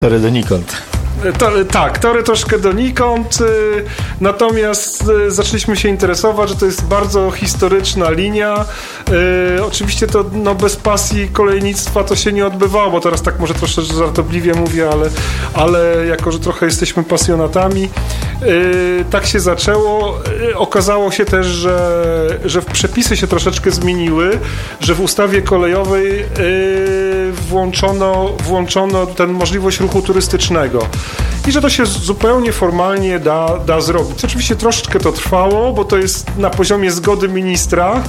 Tory donikąd. Tak, tory troszkę donikąd, natomiast zaczęliśmy się interesować, że to jest bardzo historyczna linia. Oczywiście to bez pasji kolejnictwa to się nie odbywało, bo teraz tak może troszeczkę żartobliwie mówię, ale jako, że trochę jesteśmy pasjonatami, tak się zaczęło. Okazało się też, że przepisy się troszeczkę zmieniły, że w ustawie kolejowej włączono tę możliwość ruchu turystycznego i że to się zupełnie formalnie da zrobić. Oczywiście troszeczkę to trwało, bo to jest na poziomie zgody ministra.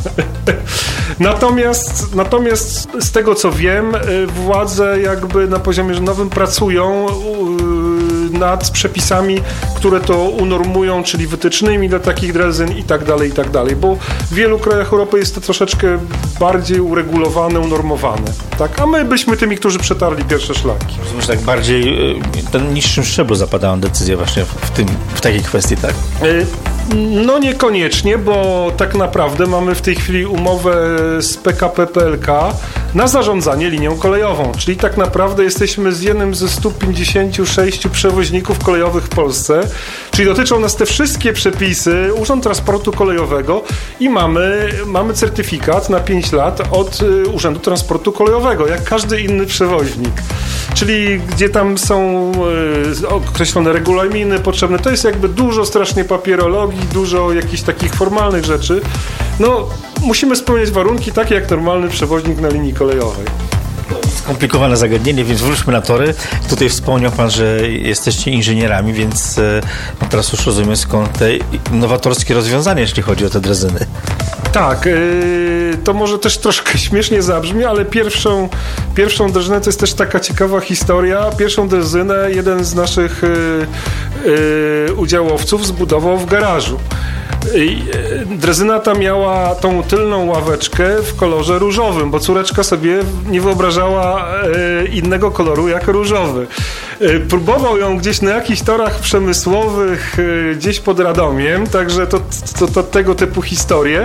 Natomiast z tego co wiem, władze jakby na poziomie rządowym pracują nad przepisami, które to unormują, czyli wytycznymi dla takich drezyn i tak dalej, bo w wielu krajach Europy jest to troszeczkę bardziej uregulowane, unormowane, tak? A my byliśmy tymi, którzy przetarli pierwsze szlaki. Rozumiem, że tak bardziej ten niższym szczeblu zapadają decyzje właśnie w takiej kwestii, tak? No niekoniecznie, bo tak naprawdę mamy w tej chwili umowę z PKP PLK na zarządzanie linią kolejową, czyli tak naprawdę jesteśmy z jednym ze 156 przewoźników kolejowych w Polsce, czyli dotyczą nas te wszystkie przepisy, Urząd Transportu Kolejowego i mamy certyfikat na 5 lat od Urzędu Transportu Kolejowego, jak każdy inny przewoźnik. Czyli gdzie tam są określone regulaminy potrzebne, to jest jakby dużo strasznie papierologii, dużo jakichś takich formalnych rzeczy. No, musimy spełniać warunki takie jak normalny przewoźnik na linii kolejowej. Skomplikowane zagadnienie, więc wróćmy na tory. Tutaj wspomniał Pan, że jesteście inżynierami, więc teraz już rozumiem skąd te innowatorskie rozwiązania, jeśli chodzi o te drezyny. Tak, to może też troszkę śmiesznie zabrzmi, ale pierwszą drezynę to jest też taka ciekawa historia. Pierwszą drezynę jeden z naszych udziałowców zbudował w garażu. Drezyna ta miała tą tylną ławeczkę w kolorze różowym, bo córeczka sobie nie wyobrażała innego koloru jak różowy. Próbował ją gdzieś na jakichś torach przemysłowych, gdzieś pod Radomiem, także to tego typu historie.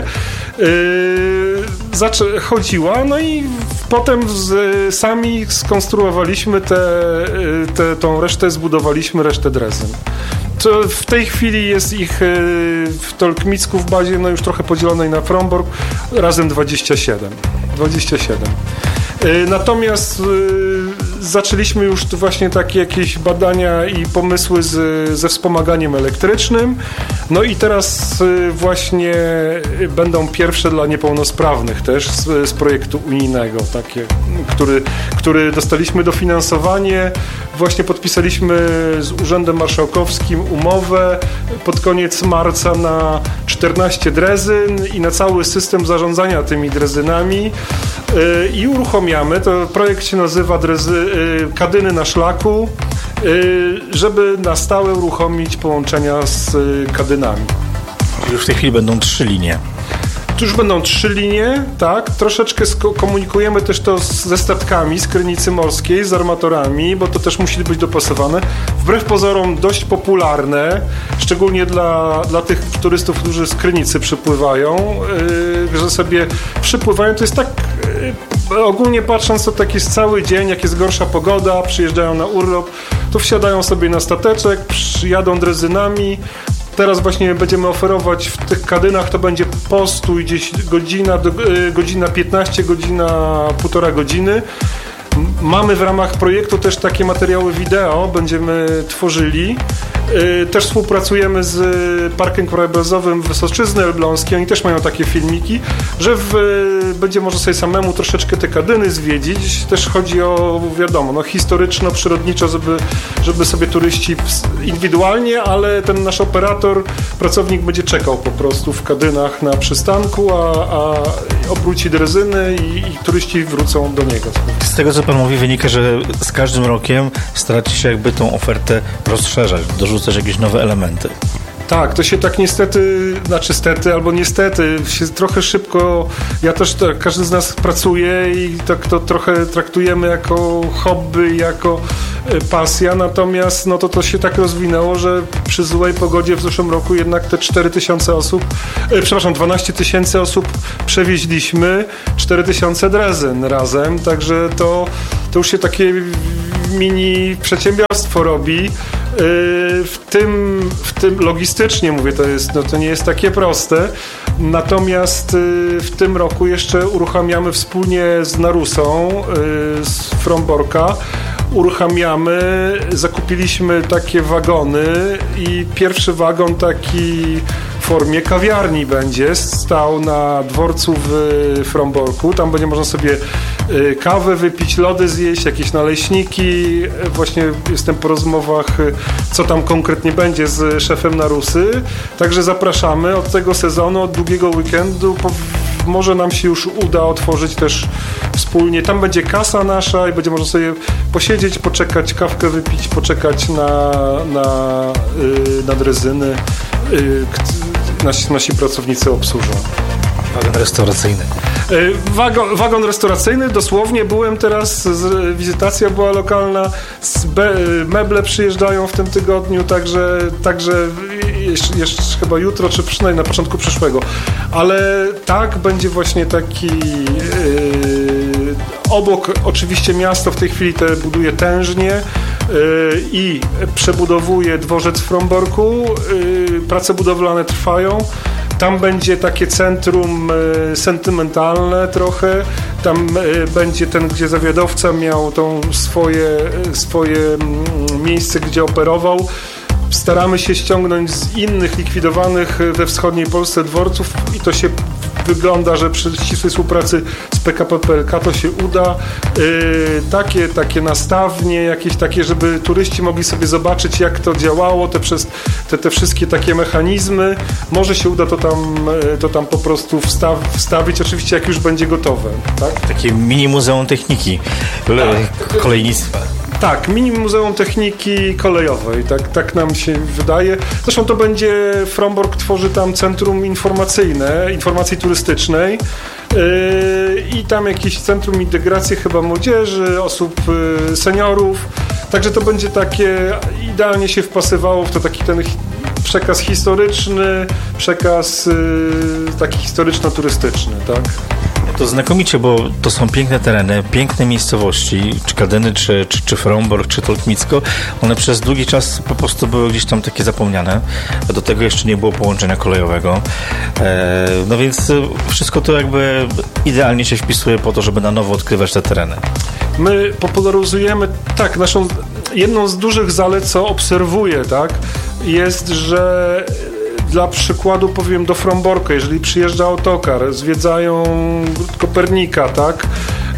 Chodziła, no i potem sami skonstruowaliśmy tą resztę, zbudowaliśmy resztę drezyn. To w tej chwili jest ich w Tolkmicku w bazie, no już trochę podzielonej na Fromborg, razem 27. Natomiast zaczęliśmy już właśnie takie jakieś badania i pomysły ze wspomaganiem elektrycznym. No i teraz właśnie będą pierwsze dla niepełnosprawnych też z projektu unijnego, który dostaliśmy dofinansowanie. Właśnie podpisaliśmy z Urzędem Marszałkowskim umowę pod koniec marca na 14 drezyn i na cały system zarządzania tymi drezynami i uruchamiamy. To projekt się nazywa Kadyny na szlaku, żeby na stałe uruchomić połączenia z kadynami. Już w tej chwili będą 3 linie. Tu już będą 3 linie, tak. Troszeczkę komunikujemy też to ze statkami z Krynicy Morskiej, z armatorami, bo to też musi być dopasowane. Wbrew pozorom dość popularne, szczególnie dla tych turystów, którzy z Krynicy przypływają, że sobie przypływają. To jest tak, ogólnie patrząc, to tak jest cały dzień, jak jest gorsza pogoda, przyjeżdżają na urlop, to wsiadają sobie na stateczek, jadą drezynami. Teraz właśnie będziemy oferować w tych kadynach, to będzie postój gdzieś godzina 15, półtora godziny. Mamy w ramach projektu też takie materiały wideo, będziemy tworzyli. Też współpracujemy z Parkiem Krajobrazowym Wysoczyzny Elbląskiej, oni też mają takie filmiki, że będzie można sobie samemu troszeczkę te kadyny zwiedzić. Też chodzi o, wiadomo, historyczno-przyrodniczo, żeby sobie turyści indywidualnie, ale ten nasz operator, pracownik będzie czekał po prostu w kadynach na przystanku, a obróci drezyny i turyści wrócą do niego. Z tego, co Pan mówi, wynika, że z każdym rokiem staracie się jakby tą ofertę rozszerzać, dorzucać jakieś nowe elementy. Tak, to się tak niestety się trochę szybko, ja też tak, każdy z nas pracuje i tak to trochę traktujemy jako hobby, jako pasja, natomiast to się tak rozwinęło, że przy złej pogodzie w zeszłym roku jednak te 12 tysięcy osób przewieźliśmy, 4 tysiące drezyn razem, także to już się takie mini przedsiębiorstwo robi. W tym logistycznie mówię, to nie jest takie proste. Natomiast w tym roku jeszcze uruchamiamy wspólnie z Narusą, z Fromborka, zakupiliśmy takie wagony i pierwszy wagon taki w formie kawiarni będzie stał na dworcu w Fromborku. Tam będzie można sobie kawę wypić, lody zjeść, jakieś naleśniki. Właśnie jestem po rozmowach, co tam konkretnie będzie z szefem Narusy. Także zapraszamy od tego sezonu, od długiego weekendu. Może nam się już uda otworzyć też wspólnie. Tam będzie kasa nasza i będzie można sobie posiedzieć, poczekać, kawkę wypić, poczekać na drezyny. Nasi pracownicy obsłużą. Wagon restauracyjny. Wagon restauracyjny, dosłownie byłem teraz, wizytacja była lokalna, meble przyjeżdżają w tym tygodniu, także jeszcze chyba jutro, czy przynajmniej na początku przyszłego. Ale tak, będzie właśnie taki obok oczywiście miasto w tej chwili buduje tężnie i przebudowuje dworzec w Fromborku. Prace budowlane trwają. Tam będzie takie centrum sentymentalne trochę. Tam będzie gdzie zawiadowca miał swoje miejsce, gdzie operował. Staramy się ściągnąć z innych likwidowanych we wschodniej Polsce dworców i to się wygląda, że przy ścisłej współpracy z PKP PLK to się uda. Takie nastawnie, jakieś takie, żeby turyści mogli sobie zobaczyć, jak to działało, te wszystkie takie mechanizmy. Może się uda to tam po prostu wstawić, oczywiście jak już będzie gotowe. Tak? Takie mini muzeum techniki kolejnictwa. Tak, mini muzeum techniki kolejowej, tak nam się wydaje. Zresztą to będzie, Frombork tworzy tam centrum informacyjne, informacji turystycznej i tam jakieś centrum integracji chyba młodzieży, osób, seniorów. Także to będzie takie, idealnie się wpasowało w to taki ten przekaz historyczny, przekaz taki historyczno-turystyczny, tak? To znakomicie, bo to są piękne tereny, piękne miejscowości, czy Kadyny, czy Frombork, czy Tolkmicko. One przez długi czas po prostu były gdzieś tam takie zapomniane. Do tego jeszcze nie było połączenia kolejowego. No więc wszystko to jakby idealnie się wpisuje po to, żeby na nowo odkrywać te tereny. My popularyzujemy, tak, jedną z dużych zalet, co obserwuję, tak, jest, że dla przykładu powiem do Fromborka, jeżeli przyjeżdża autokar, zwiedzają Kopernika, tak,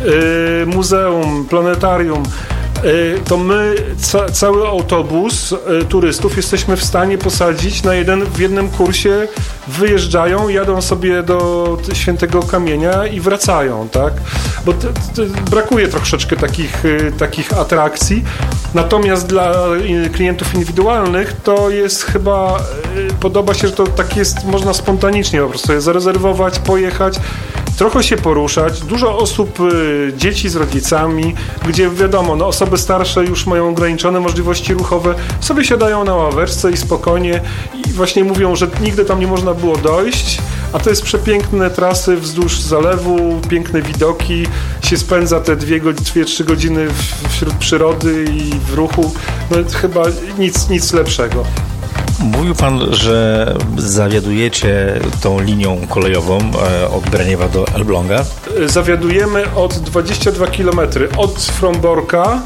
muzeum, planetarium, to my cały autobus turystów jesteśmy w stanie posadzić w jednym kursie, wyjeżdżają, jadą sobie do Świętego Kamienia i wracają, tak? Bo brakuje troszeczkę takich atrakcji. Natomiast dla klientów indywidualnych to jest chyba, podoba się, że to tak jest, można spontanicznie po prostu je zarezerwować, pojechać, trochę się poruszać. Dużo osób, dzieci z rodzicami, gdzie wiadomo, osoby starsze już mają ograniczone możliwości ruchowe, sobie siadają na ławeczce i spokojnie i właśnie mówią, że nigdy tam nie można było dojść, a to jest przepiękne trasy wzdłuż zalewu, piękne widoki, się spędza te 2-3 godziny wśród przyrody i w ruchu. No chyba nic lepszego. Mówił pan, że zawiadujecie tą linią kolejową od Braniewa do Elbląga. Zawiadujemy od 22 km od Fromborka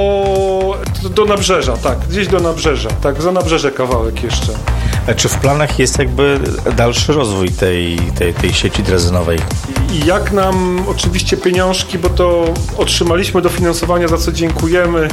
do Nabrzeża, tak, gdzieś do Nabrzeża, tak, za Nabrzeże kawałek jeszcze. A czy w planach jest jakby dalszy rozwój tej sieci drezynowej? Jak nam oczywiście pieniążki, bo to otrzymaliśmy dofinansowania, za co dziękujemy,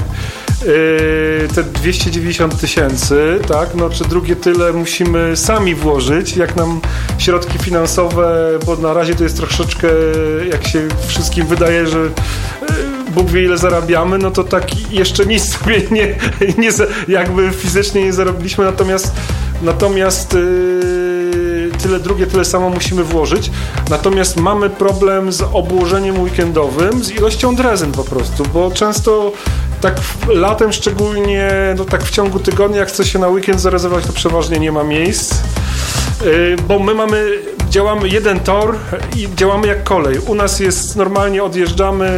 te 290 000, tak, czy drugie tyle musimy sami włożyć, jak nam środki finansowe, bo na razie to jest troszeczkę, jak się wszystkim wydaje, że Bóg wie ile zarabiamy, no to tak jeszcze nic sobie nie jakby fizycznie nie zarobiliśmy, natomiast tyle samo musimy włożyć. Natomiast mamy problem z obłożeniem weekendowym, z ilością drezyn po prostu, bo często tak latem szczególnie, tak w ciągu tygodnia, jak chce się na weekend zarezerwować, to przeważnie nie ma miejsc, bo my działamy jeden tor i działamy jak kolej. U nas jest normalnie, odjeżdżamy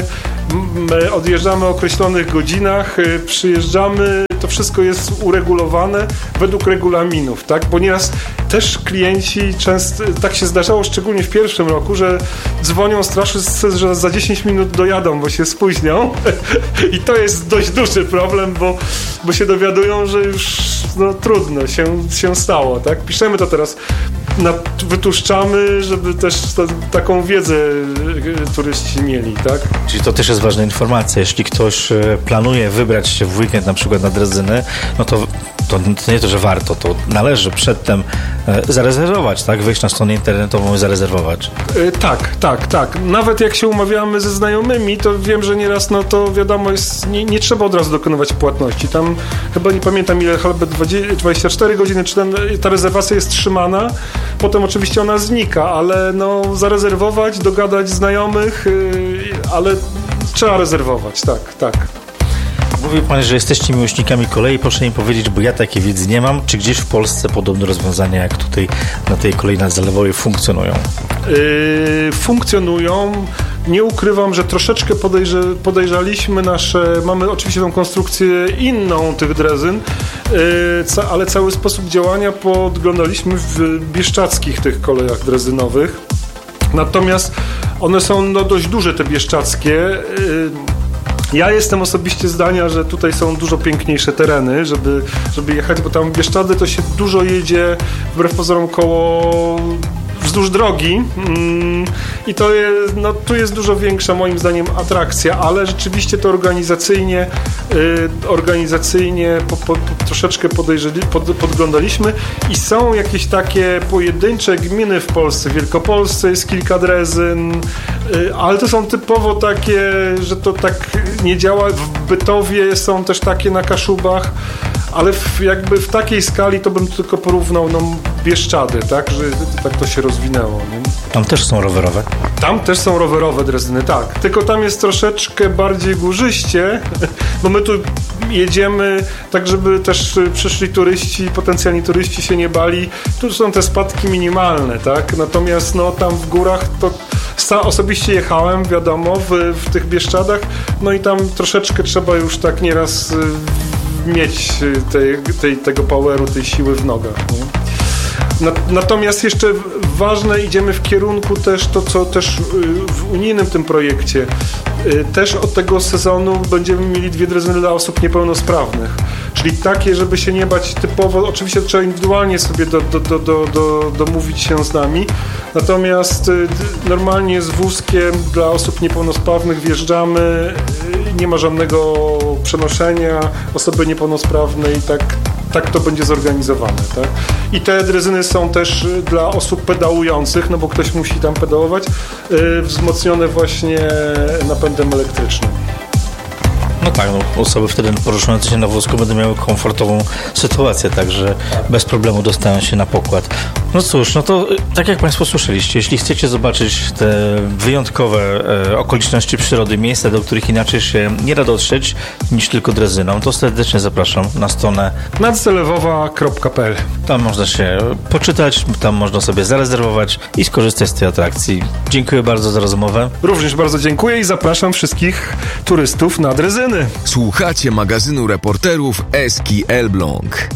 My odjeżdżamy o określonych godzinach, przyjeżdżamy, to wszystko jest uregulowane według regulaminów, tak? Bo nieraz też klienci często, tak się zdarzało szczególnie w pierwszym roku, że dzwonią strasznie, że za 10 minut dojadą, bo się spóźnią i to jest dość duży problem, bo się dowiadują, że już trudno się stało, tak? Piszemy to teraz, wytłuszczamy, żeby też taką wiedzę turyści mieli, tak? Czyli to też jest ważna informacja. Jeśli ktoś planuje wybrać się w weekend na przykład na Drezyny, no to nie to, że warto, to należy przedtem zarezerwować, tak? Wejść na stronę internetową i zarezerwować. Tak. Nawet jak się umawiamy ze znajomymi, to wiem, że nieraz, to wiadomo, nie trzeba od razu dokonywać płatności. Tam chyba nie pamiętam ile, 24 godziny, czy ta rezerwacja jest trzymana, potem oczywiście ona znika, ale zarezerwować, dogadać znajomych, ale trzeba rezerwować, tak. Mówił pan, że jesteście miłośnikami kolei. Proszę mi powiedzieć, bo ja takiej wiedzy nie mam, czy gdzieś w Polsce podobne rozwiązania jak tutaj na tej kolei zalewowej funkcjonują? Funkcjonują. Nie ukrywam, że troszeczkę podejrzaliśmy mamy oczywiście tą konstrukcję inną tych drezyn, ale cały sposób działania podglądaliśmy w bieszczadzkich tych kolejach drezynowych. Natomiast one są dość duże, te bieszczadzkie. Ja jestem osobiście zdania, że tutaj są dużo piękniejsze tereny, żeby jechać, bo tam w Bieszczady to się dużo jedzie, wbrew pozorom wzdłuż drogi i to jest, tu jest dużo większa moim zdaniem atrakcja, ale rzeczywiście to organizacyjnie troszeczkę podglądaliśmy i są jakieś takie pojedyncze gminy w Polsce. W Wielkopolsce jest kilka drezyn, ale to są typowo takie, że to tak nie działa. W Bytowie są też takie na Kaszubach, ale jakby w takiej skali to bym tylko porównał Bieszczady, tak, że tak to się rozwinęło. Nie? Tam też są rowerowe? Tam też są rowerowe drezyny, tak. Tylko tam jest troszeczkę bardziej górzyście, bo my tu jedziemy tak, żeby też przyszli potencjalni turyści się nie bali. Tu są te spadki minimalne, tak. Natomiast tam w górach to osobiście jechałem, wiadomo, w tych Bieszczadach, i tam troszeczkę trzeba już tak nieraz mieć tego poweru, tej siły w nogach. Nie? Natomiast jeszcze ważne, idziemy w kierunku też to, co też w unijnym tym projekcie. Też od tego sezonu będziemy mieli 2 drezyny dla osób niepełnosprawnych. Czyli takie, żeby się nie bać typowo, oczywiście trzeba indywidualnie sobie domówić się z nami. Natomiast normalnie z wózkiem dla osób niepełnosprawnych wjeżdżamy, nie ma żadnego przenoszenia osoby niepełnosprawnej, tak to będzie zorganizowane, tak? I te drezyny są też dla osób pedałujących, bo ktoś musi tam pedałować, wzmocnione właśnie napędem elektrycznym. No tak, osoby wtedy poruszające się na wózku będą miały komfortową sytuację, także bez problemu dostają się na pokład. No cóż, to tak jak Państwo słyszeliście, jeśli chcecie zobaczyć te wyjątkowe okoliczności przyrody, miejsca, do których inaczej się nie da dotrzeć niż tylko drezyną, to serdecznie zapraszam na stronę nadzalewowa.pl. Tam można się poczytać, tam można sobie zarezerwować i skorzystać z tej atrakcji. Dziękuję bardzo za rozmowę. Również bardzo dziękuję i zapraszam wszystkich turystów na drezyny. Słuchacie magazynu reporterów Eski Elbląg.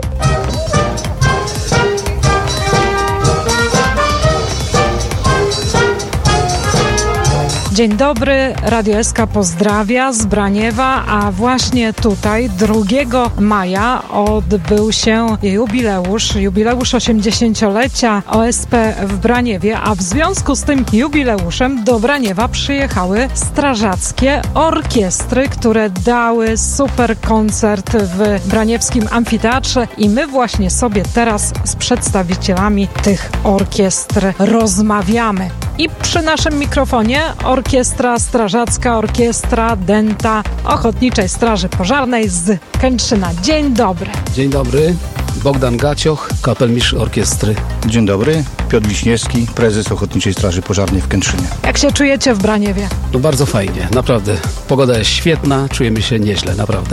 Dzień dobry, Radio SK pozdrawia z Braniewa, a właśnie tutaj 2 maja odbył się jubileusz 80-lecia OSP w Braniewie, a w związku z tym jubileuszem do Braniewa przyjechały strażackie orkiestry, które dały super koncert w braniewskim amfiteatrze i my właśnie sobie teraz z przedstawicielami tych orkiestr rozmawiamy. I przy naszym mikrofonie orkiestra strażacka, orkiestra Dęta Ochotniczej Straży Pożarnej z Kętrzyna. Dzień dobry. Dzień dobry. Bogdan Gacioch, kapelmistrz orkiestry. Dzień dobry. Piotr Wiśniewski, prezes Ochotniczej Straży Pożarnej w Kętrzynie. Jak się czujecie w Braniewie? Bardzo fajnie, naprawdę. Pogoda jest świetna, czujemy się nieźle, naprawdę.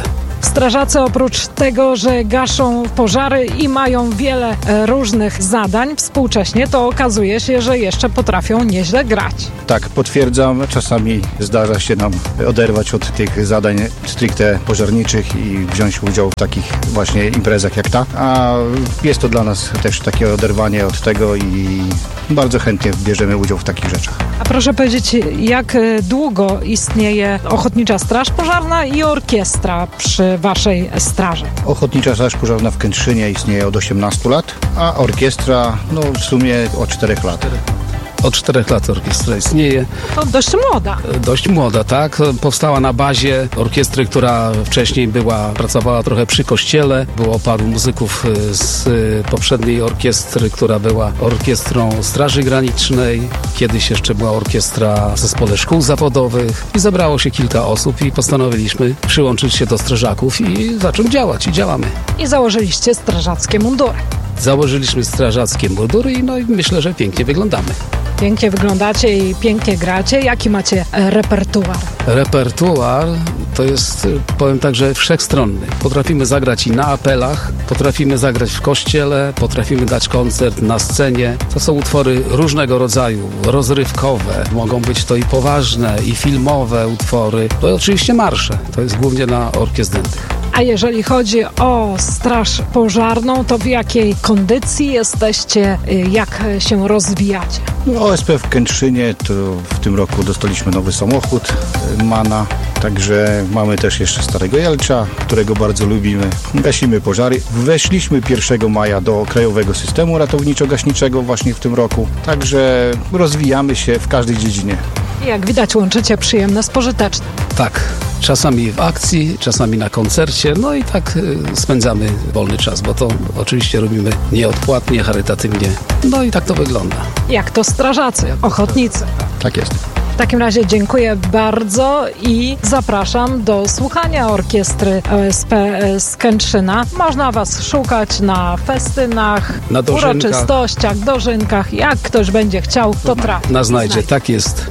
Strażacy oprócz tego, że gaszą pożary i mają wiele różnych zadań współcześnie, to okazuje się, że jeszcze potrafią nieźle grać. Tak, potwierdzam. Czasami zdarza się nam oderwać od tych zadań stricte pożarniczych i wziąć udział w takich właśnie imprezach jak ta. A jest to dla nas też takie oderwanie od tego i bardzo chętnie bierzemy udział w takich rzeczach. A proszę powiedzieć, jak długo istnieje Ochotnicza Straż Pożarna i orkiestra przy waszej straży? Ochotnicza Straż Pożarna w Kętrzynie istnieje od 18 lat, a orkiestra w sumie od 4 lat. Od 4 lat orkiestra istnieje. To dość młoda. Dość młoda, tak. Powstała na bazie orkiestry, która wcześniej pracowała trochę przy kościele. Było paru muzyków z poprzedniej orkiestry, która była orkiestrą Straży Granicznej. Kiedyś jeszcze była orkiestra w zespole szkół zawodowych. I zebrało się kilka osób i postanowiliśmy przyłączyć się do strażaków i zacząć działać. I działamy. I założyliście strażackie mundury. Założyliśmy strażackie mundury i myślę, że pięknie wyglądamy. Pięknie wyglądacie i pięknie gracie. Jaki macie repertuar? Repertuar to jest, powiem tak, że wszechstronny. Potrafimy zagrać i na apelach, potrafimy zagrać w kościele, potrafimy dać koncert na scenie. To są utwory różnego rodzaju, rozrywkowe. Mogą być to i poważne, i filmowe utwory. To oczywiście marsze. To jest głównie na orkiestrę dętych. A jeżeli chodzi o Straż Pożarną, to w jakiej kondycji jesteście? Jak się rozwijacie? OSP w Kętrzynie to w tym roku dostaliśmy nowy samochód MANA, także mamy też jeszcze Starego Jelcza, którego bardzo lubimy. Gasimy pożary. Weszliśmy 1 maja do Krajowego Systemu Ratowniczo-Gaśniczego właśnie w tym roku, także rozwijamy się w każdej dziedzinie. Jak widać, łączycie przyjemne z pożytecznym. Tak, czasami w akcji, czasami na koncercie, i tak spędzamy wolny czas, bo to oczywiście robimy nieodpłatnie, charytatywnie, i tak to wygląda. Jak to strażacy, ochotnicy. Tak jest. W takim razie dziękuję bardzo i zapraszam do słuchania orkiestry OSP z Kętrzyna. Można was szukać na festynach, na uroczystościach, dożynkach. Jak ktoś będzie chciał, to trafi. Nas znajdzie, tak jest.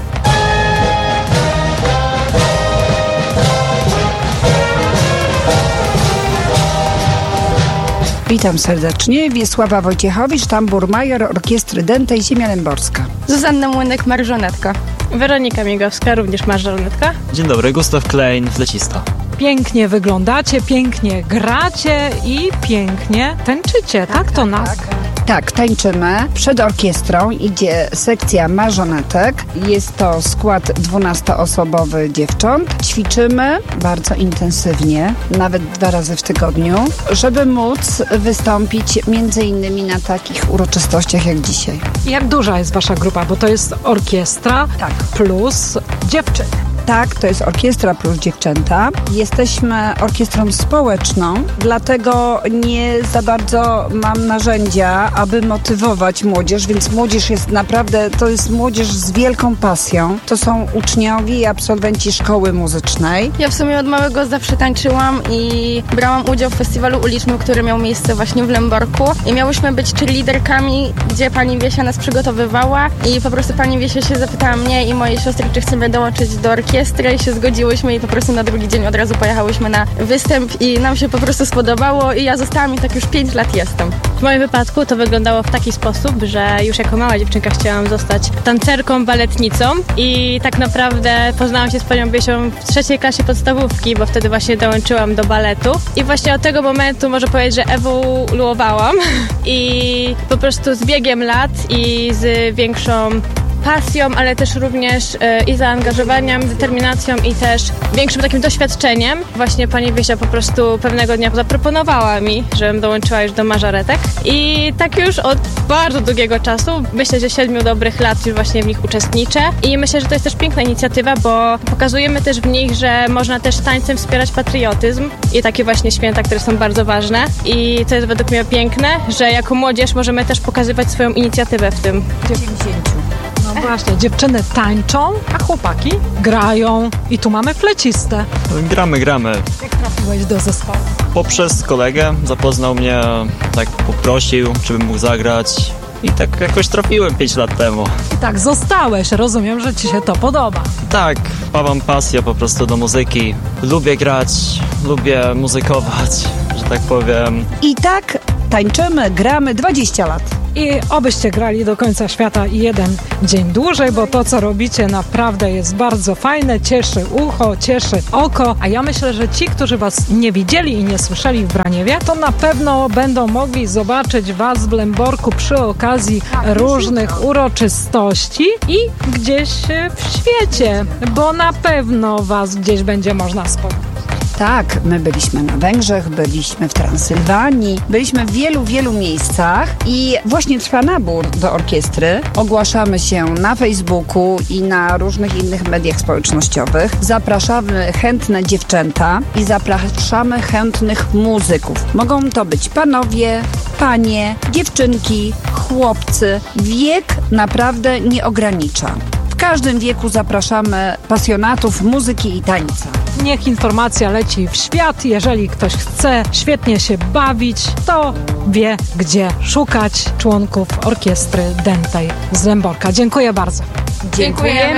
Witam serdecznie. Wiesława Wojciechowicz, tamburmajor Orkiestry Dętej Ziemia Lęborska. Zuzanna Młynek, marżonetka. Weronika Migowska, również marżonetka. Dzień dobry, Gustaw Klein, flecista. Pięknie wyglądacie, pięknie gracie i pięknie tańczycie, tak to nazwę? Tak, tańczymy. Przed orkiestrą idzie sekcja marzonetek. Jest to skład 12-osobowy dziewcząt. Ćwiczymy bardzo intensywnie, nawet 2 razy w tygodniu, żeby móc wystąpić między innymi na takich uroczystościach jak dzisiaj. Jak duża jest wasza grupa? Bo to jest orkiestra plus dziewczyny. Tak, to jest orkiestra plus dziewczęta. Jesteśmy orkiestrą społeczną, dlatego nie za bardzo mam narzędzia, aby motywować młodzież, więc młodzież jest naprawdę, to jest młodzież z wielką pasją. To są uczniowie i absolwenci szkoły muzycznej. Ja w sumie od małego zawsze tańczyłam i brałam udział w festiwalu ulicznym, który miał miejsce właśnie w Lęborku. I miałyśmy być cheerleaderkami, gdzie pani Wiesia nas przygotowywała i po prostu pani Wiesia się zapytała mnie i mojej siostry, czy chcemy dołączyć do orkiestry i się zgodziłyśmy i po prostu na drugi dzień od razu pojechałyśmy na występ i nam się po prostu spodobało i ja zostałam i tak już 5 lat jestem. W moim wypadku to wyglądało w taki sposób, że już jako mała dziewczynka chciałam zostać tancerką, baletnicą i tak naprawdę poznałam się z panią Wiesią w 3. klasie podstawówki, bo wtedy właśnie dołączyłam do baletu i właśnie od tego momentu można powiedzieć, że ewoluowałam i po prostu z biegiem lat i z większą pasją, ale też również i zaangażowaniem, determinacją i też większym takim doświadczeniem. Właśnie pani Wiesia po prostu pewnego dnia zaproponowała mi, żebym dołączyła już do mażoretek i tak już od bardzo długiego czasu, myślę, że 7 dobrych lat już właśnie w nich uczestniczę i myślę, że to jest też piękna inicjatywa, bo pokazujemy też w nich, że można też tańcem wspierać patriotyzm i takie właśnie święta, które są bardzo ważne i to jest według mnie piękne, że jako młodzież możemy też pokazywać swoją inicjatywę w tym. 90. No właśnie, dziewczyny tańczą, a chłopaki grają. I tu mamy flecistę. Gramy. Jak trafiłeś do zespołu? Poprzez kolegę zapoznał mnie, tak poprosił, czy bym mógł zagrać. i tak jakoś trafiłem 5 lat temu. I tak zostałeś, rozumiem, że ci się to podoba. Tak, mam pasję po prostu do muzyki. Lubię grać, lubię muzykować, że tak powiem. I tak tańczymy, gramy 20 lat. I obyście grali do końca świata i jeden dzień dłużej, bo to, co robicie, naprawdę jest bardzo fajne, cieszy ucho, cieszy oko, a ja myślę, że ci, którzy was nie widzieli i nie słyszeli w Braniewie, to na pewno będą mogli zobaczyć was w Lęborku przy okazji różnych uroczystości i gdzieś w świecie, bo na pewno was gdzieś będzie można spotkać. Tak, my byliśmy na Węgrzech, byliśmy w Transylwanii, byliśmy w wielu miejscach i właśnie trwa nabór do orkiestry. Ogłaszamy się na Facebooku i na różnych innych mediach społecznościowych. Zapraszamy chętne dziewczęta i zapraszamy chętnych muzyków. Mogą to być panowie, panie, dziewczynki, chłopcy. Wiek naprawdę nie ogranicza. W każdym wieku zapraszamy pasjonatów muzyki i tańca. Niech informacja leci w świat. Jeżeli ktoś chce świetnie się bawić, to wie, gdzie szukać członków orkiestry dętej z Lęborka. Dziękuję bardzo. Dziękujemy.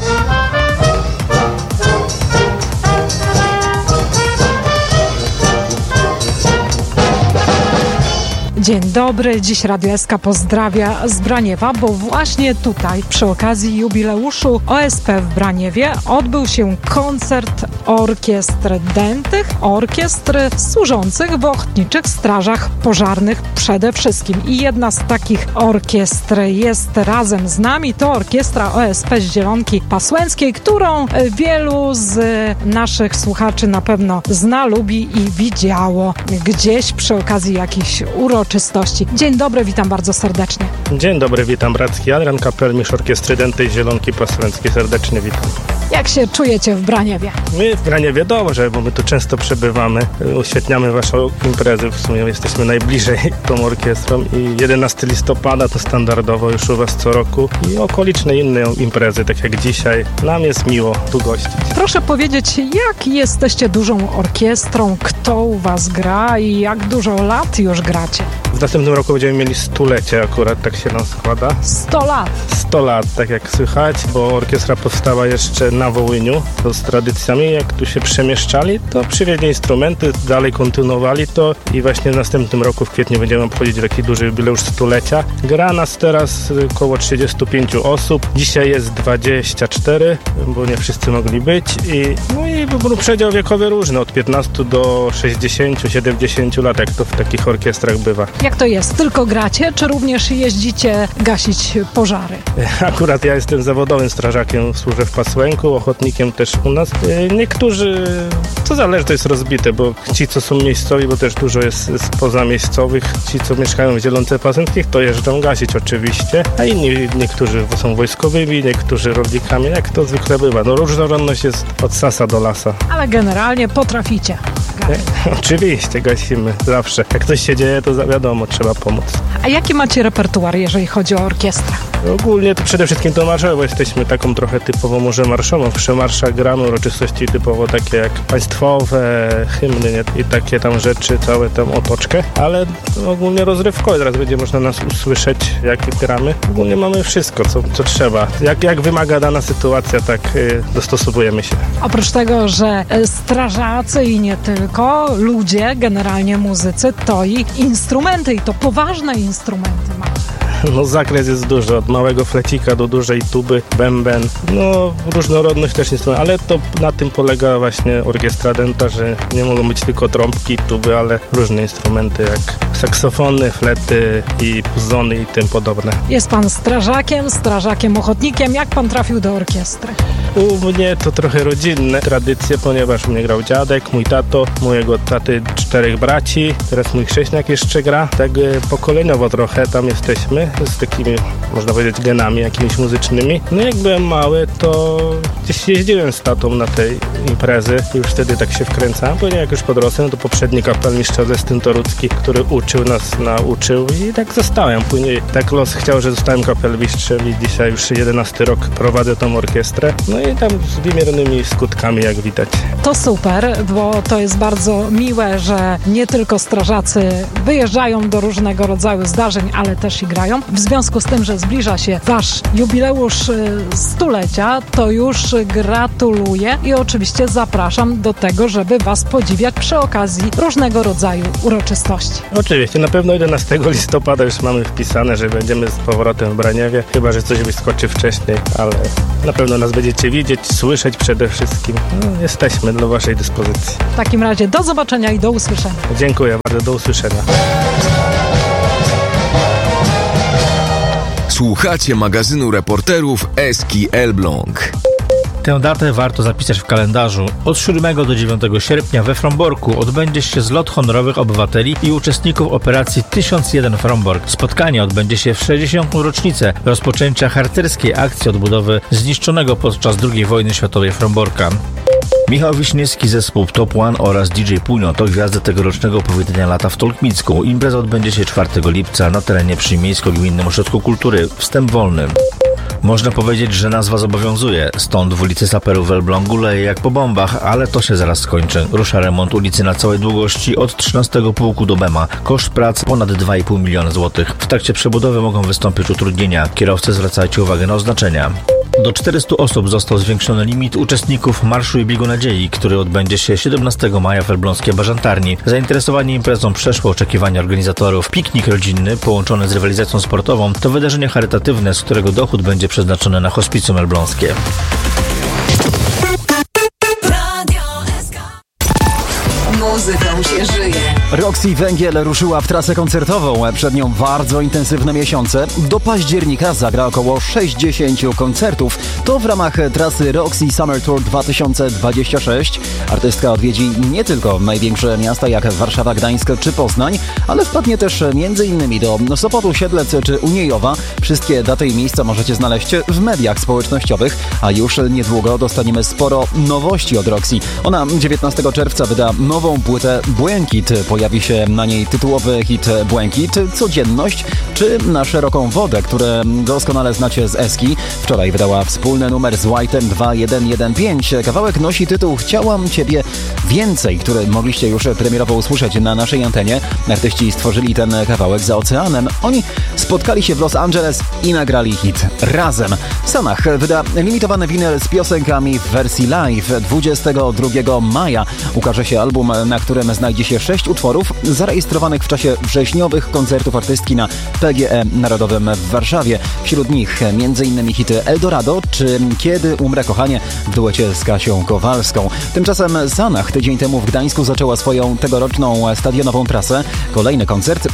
Dzień dobry, dziś Radio SK pozdrawia z Braniewa, bo właśnie tutaj przy okazji jubileuszu OSP w Braniewie odbył się koncert orkiestr dętych, orkiestr służących w ochotniczych strażach pożarnych przede wszystkim. I jedna z takich orkiestr jest razem z nami, to orkiestra OSP z Zielonki Pasłęckiej, którą wielu z naszych słuchaczy na pewno zna, lubi i widziało gdzieś przy okazji jakichś uroczystości. Dzień dobry, witam bardzo serdecznie. Dzień dobry, witam Bracki Adrian, kapelmistrz Orkiestry Dętej Zielonki Pasłęckiej. Serdecznie witam. Jak się czujecie w Braniewie? My w Braniewie dobrze, bo my tu często przebywamy, uświetniamy waszą imprezę, w sumie jesteśmy najbliżej tą orkiestrą i 11 listopada to standardowo już u was co roku i okoliczne inne imprezy, tak jak dzisiaj. Nam jest miło tu gościć. Proszę powiedzieć, jak jesteście dużą orkiestrą, kto u was gra i jak dużo lat już gracie? W następnym roku będziemy mieli 100-lecie akurat, tak się nam składa. 100 lat? 100 lat, tak jak słychać, bo orkiestra powstała jeszcze na Wołyniu, to z tradycjami, jak tu się przemieszczali, to przywieźli instrumenty, dalej kontynuowali to i właśnie w następnym roku, w kwietniu, będziemy obchodzić taki duży jubileusz 100-lecia. Gra nas teraz około 35 osób, dzisiaj jest 24, bo nie wszyscy mogli być i przedział wiekowy różny, od 15 do 60-70 lat, jak to w takich orkiestrach bywa. Jak to jest? Tylko gracie, czy również jeździcie gasić pożary? Akurat ja jestem zawodowym strażakiem, służę w Pasłęku, ochotnikiem też u nas. Niektórzy, to zależy, to jest rozbite, bo ci, co są miejscowi, bo też dużo jest pozamiejscowych, ci, co mieszkają w Zielonce Pasłęckich, to jeżdżą gasić oczywiście, a inni, niektórzy są wojskowymi, niektórzy rolnikami, jak to zwykle bywa. No różnorodność jest od sasa do lasa. Ale generalnie potraficie. Oczywiście, gasimy zawsze. Jak coś się dzieje, to wiadomo, trzeba pomóc. A jaki macie repertuar, jeżeli chodzi o orkiestrę? Ogólnie to przede wszystkim to marsze, bo jesteśmy taką trochę typową może marszową. W przemarszach gramy uroczystości typowo takie jak państwowe, hymny nie? I takie tam rzeczy, całe tam otoczkę, ale ogólnie rozrywkowe. Teraz będzie można nas usłyszeć, jak gramy. Ogólnie mamy wszystko, co trzeba. Jak wymaga dana sytuacja, tak dostosowujemy się. Oprócz tego, że strażacy i nie tylko, ludzie, generalnie muzycy, to i instrumenty, i to poważne instrumenty macie. No zakres jest duży, od małego flecika do dużej tuby, bęben, no różnorodność też jest, ale to na tym polega właśnie orkiestra dęta, że nie mogą być tylko trąbki, tuby, ale różne instrumenty jak saksofony, flety i puzony i tym podobne. Jest pan strażakiem, ochotnikiem. Jak pan trafił do orkiestry? U mnie to trochę rodzinne tradycje, ponieważ u mnie grał dziadek, mój tato, mojego taty 4 braci, teraz mój chrześniak jeszcze gra, tak pokoleniowo trochę tam jesteśmy, z takimi, można powiedzieć, genami jakimiś muzycznymi. No jak byłem mały, to gdzieś jeździłem z tatą na tej imprezy i już wtedy tak się wkręcałem. Później jak już podrosłem, to poprzedni kapelmistrz Celestyn Torucki, który uczył nas, nauczył i tak zostałem. Później tak los chciał, że zostałem kapelmistrzem i dzisiaj już 11 rok prowadzę tą orkiestrę. No i tam z wymiernymi skutkami, jak widać. To super, bo to jest bardzo miłe, że nie tylko strażacy wyjeżdżają do różnego rodzaju zdarzeń, ale też i grają. W związku z tym, że zbliża się wasz jubileusz stulecia, to już gratuluję i oczywiście zapraszam do tego, żeby was podziwiać przy okazji różnego rodzaju uroczystości. Oczywiście, na pewno 11 listopada już mamy wpisane, że będziemy z powrotem w Braniewie, chyba że coś wyskoczy wcześniej, ale na pewno nas będziecie widzieć, słyszeć przede wszystkim. No, jesteśmy do waszej dyspozycji. W takim razie do zobaczenia i do usłyszenia. Dziękuję bardzo, do usłyszenia. Słuchacie magazynu reporterów Eski Elbląg. Tę datę warto zapisać w kalendarzu. Od 7 do 9 sierpnia we Fromborku odbędzie się zlot honorowych obywateli i uczestników operacji 1001 Frombork. Spotkanie odbędzie się w 60. rocznicę rozpoczęcia harcerskiej akcji odbudowy zniszczonego podczas II wojny światowej Fromborka. Michał Wiśniewski, zespół Top One oraz DJ Punio to gwiazdy tegorocznego powitania lata w Tolkmicku. Impreza odbędzie się 4 lipca na terenie przy Miejsko-Gminnym Ośrodku Kultury. Wstęp wolny. Można powiedzieć, że nazwa zobowiązuje, stąd w ulicy Saperów w Elblągu leje jak po bombach, ale to się zaraz skończy. Rusza remont ulicy na całej długości od 13 pułku do Bema. Koszt prac ponad 2,5 miliona złotych. W trakcie przebudowy mogą wystąpić utrudnienia. Kierowcy, zwracajcie uwagę na oznaczenia. Do 400 osób został zwiększony limit uczestników Marszu i Biegu Nadziei, który odbędzie się 17 maja w elbląskiej Bażantarni. Zainteresowanie imprezą przeszło oczekiwania organizatorów. Piknik rodzinny, połączony z rywalizacją sportową, to wydarzenie charytatywne, z którego dochód będzie przeznaczony na hospicjum elbląskie. Muzyką się żyje. Roxy Węgiel ruszyła w trasę koncertową. Przed nią bardzo intensywne miesiące. Do października zagra około 60 koncertów. To w ramach trasy Roxy Summer Tour 2026. Artystka odwiedzi nie tylko największe miasta jak Warszawa, Gdańsk czy Poznań, ale wpadnie też m.in. do Sopotu, Siedlec czy Uniejowa. Wszystkie daty i miejsca możecie znaleźć w mediach społecznościowych, a już niedługo dostaniemy sporo nowości od Roxy. Ona 19 czerwca wyda nową płytę Błękit. Pojawi się na niej tytułowy hit Błękit, Codzienność czy Na szeroką wodę, które doskonale znacie z Eski. Wczoraj wydała wspólny numer z White'em 2115. Kawałek nosi tytuł Chciałam Ciebie Więcej, który mogliście już premierowo usłyszeć na naszej antenie. Artyści stworzyli ten kawałek za oceanem. Oni spotkali się w Los Angeles i nagrali hit razem. Sanach wyda limitowany winyl z piosenkami w wersji live. 22 maja ukaże się album, na którym znajdzie się 6 utworów zarejestrowanych w czasie wrześniowych koncertów artystki na PGE Narodowym w Warszawie. Wśród nich m.in. hity Eldorado czy Kiedy umrę kochanie w duecie z Kasią Kowalską. Tymczasem Sanach tydzień temu w Gdańsku zaczęła swoją tegoroczną stadionową trasę. Kolejny koncert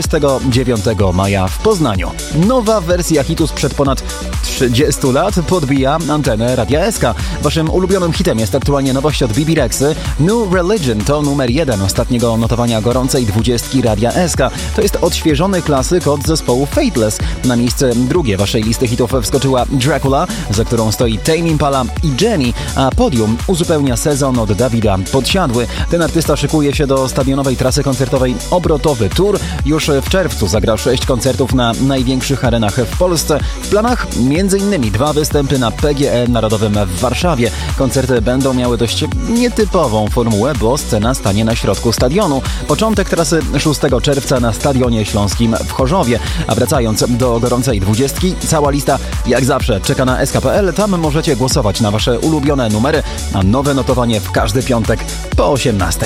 29 maja w Poznaniu. Nowa wersja hitu sprzed ponad 30 lat podbija antenę Radia SK. Waszym ulubionym hitem jest aktualnie nowość od Bibi Rexy. New Religion to numer 1 ostatniego notowania gorącej 20 Radia SK. To jest odświeżony klasyk od zespołu Fateless. Na miejsce drugie waszej listy hitów wskoczyła Dracula, za którą stoi Tame Impala i Jenny, a podium uzupełnia Sezon od Dawida Podsiadły. Ten artysta szykuje się do stadionowej trasy koncertowej Obrotowy Tour. Już w czerwcu zagra 6 koncertów na największych arenach w Polsce. W planach m.in. 2 występy na PGE Narodowym w Warszawie. Koncerty będą miały dość nietypową formułę, bo scena stanie na środku stadionu. Początek trasy 6 czerwca na Stadionie Śląskim w Chorzowie. A wracając do gorącej 20, cała lista jak zawsze czeka na SK.pl. Tam możecie głosować na wasze ulubione numery, a nowe notowanie w każdy piątek po 18.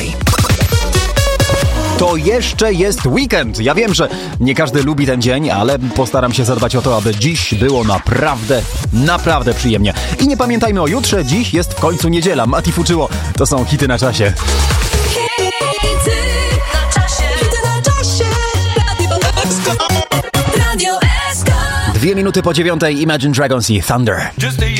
To jeszcze jest weekend. Ja wiem, że nie każdy lubi ten dzień, ale postaram się zadbać o to, aby dziś było naprawdę przyjemnie. I nie pamiętajmy o jutrze, dziś jest w końcu niedziela. Mati Fuczyło, to są hity na czasie. Hity na czasie. Radio SK. 2 minuty po 9, Imagine Dragons i Thunder.